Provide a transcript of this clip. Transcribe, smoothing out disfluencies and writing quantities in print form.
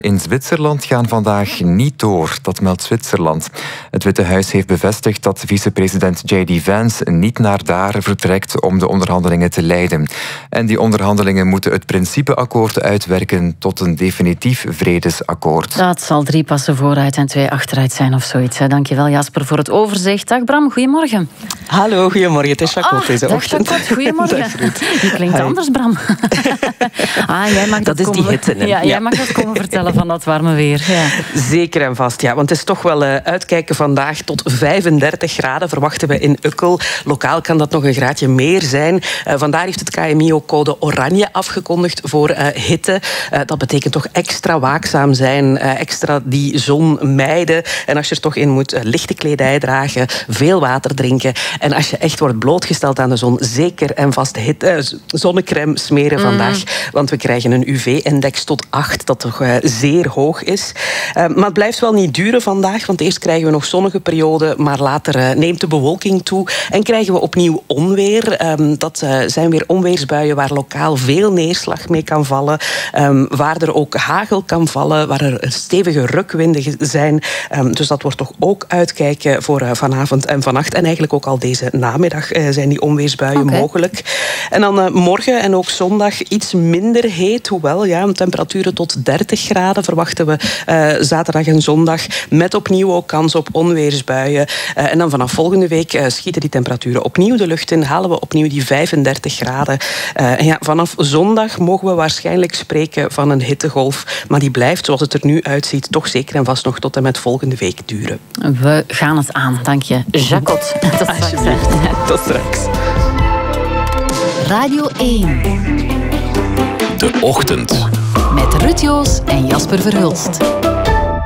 In Zwitserland gaan vandaag niet door, dat meldt Zwitserland. Het Witte Huis heeft bevestigd dat vicepresident J.D. Vance niet naar daar vertrekt om de onderhandelingen te leiden. En die onderhandelingen moeten het principeakkoord uitwerken tot een definitief vredesakkoord. Dat zal 3 passen vooruit en 2 achteruit zijn of zoiets. Dankjewel Jasper voor het overzicht. Dag Bram, goedemorgen. Hallo, goedemorgen. Het is Jacot deze ochtend. Dag goedemorgen. Je klinkt anders, Bram. Jij mag dat is die hitte. Jij mag dat komen vertellen van dat warme weer. Ja. Zeker en vast, ja. Want het is toch wel uitkijken vandaag tot 35 graden verwachten we in Ukkel. Lokaal kan dat nog een graadje meer zijn. Vandaar heeft het KMI ook code oranje afgekondigd voor hitte. Dat betekent toch extra waakzaam zijn, extra die zon mijden. En als je er toch in moet, lichte kledij dragen, veel water drinken. En als je echt wordt blootgesteld aan de zon, zeker en vast zonnecrème smeren vandaag. Want we krijgen een UV-index tot 8, dat toch zeer hoog is. Maar het blijft wel niet duren vandaag, want eerst krijgen we nog zonnige perioden, maar later neemt de bewolking toe en krijgen we opnieuw onweer. Dat zijn weer onweersbuien waar lokaal veel neerslag mee kan vallen, waar er ook hagel kan vallen, waar er stevige rukwinden zijn. Dus dat wordt toch ook uitkijken voor vanavond en vannacht. En eigenlijk ook al deze namiddag zijn die onweersbuien mogelijk. En dan morgen en ook zondag iets minder heet, hoewel temperaturen tot 30 graden verwachten we zaterdag en zondag, met opnieuw ook kans op onweersbuien. En dan vanaf volgende week schieten die temperaturen opnieuw de lucht in, halen we opnieuw die 35 graden. Vanaf zondag mogen we waarschijnlijk spreken van een hittegolf, maar die blijft, zoals het er nu uitziet, toch zeker en vast nog tot en met volgende week duren. We gaan het aan, dank je. Jacot, tot straks. Tot straks. Radio 1. De Ochtend. Met Ruud Joos en Jasper Verhulst.